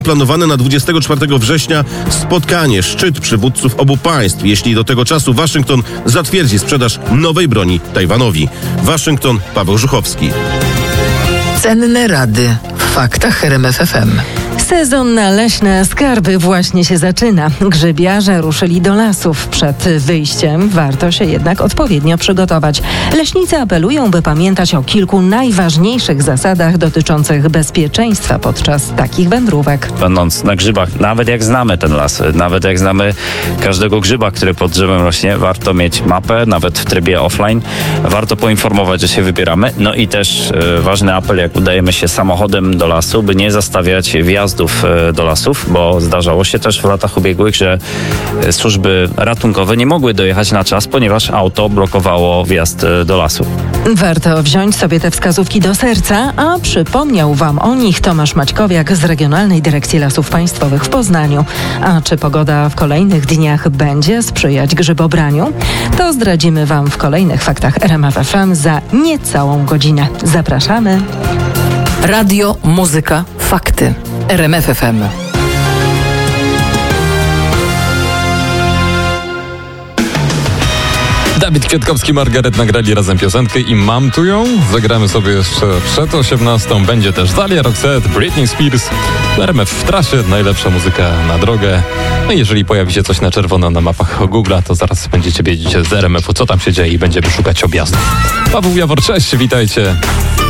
Planowane na 24 września spotkanie, szczyt przywódców obu państw, jeśli do tego czasu Waszyngton zatwierdzi sprzedaż nowej broni Tajwanowi. Waszyngton, Paweł Żuchowski. Cenne rady w faktach RMF FM. Sezon na leśne skarby właśnie się zaczyna. Grzybiarze ruszyli do lasów. Przed wyjściem warto się jednak odpowiednio przygotować. Leśnicy apelują, by pamiętać o kilku najważniejszych zasadach dotyczących bezpieczeństwa podczas takich wędrówek. Będąc na grzybach, nawet jak znamy ten las, nawet jak znamy każdego grzyba, który pod drzewem rośnie, warto mieć mapę, nawet w trybie offline. Warto poinformować, że się wybieramy. No i też ważny apel, jak udajemy się samochodem do lasu, by nie zastawiać wjazdów do lasów, bo zdarzało się też w latach ubiegłych, że służby ratunkowe nie mogły dojechać na czas, ponieważ auto blokowało wjazd do lasu. Warto wziąć sobie te wskazówki do serca, a przypomniał Wam o nich Tomasz Maćkowiak z Regionalnej Dyrekcji Lasów Państwowych w Poznaniu. A czy pogoda w kolejnych dniach będzie sprzyjać grzybobraniu? To zdradzimy Wam w kolejnych faktach RMF FM za niecałą godzinę. Zapraszamy. Radio, muzyka, fakty. RMF FM. Dawid Kwiatkowski, Margaret nagrali razem piosenkę i mam tu ją. Zagramy sobie jeszcze przed 18. Będzie też Dalia, Roxette, Britney Spears. RMF w trasie, najlepsza muzyka na drogę. No i jeżeli pojawi się coś na czerwono na mapach Google'a, to zaraz będziecie wiedzieć z RMF-u, co tam się dzieje i będziemy szukać objazdów. Paweł Jawor, cześć, witajcie.